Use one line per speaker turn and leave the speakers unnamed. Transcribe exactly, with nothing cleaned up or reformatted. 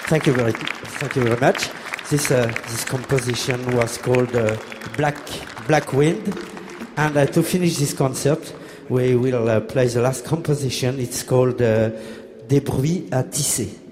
Thank you very, thank you very much. This uh, this composition was called uh, Black Black Wind, and uh, to finish this concert, we will uh, play the last composition. It's called uh, Des bruits à tisser.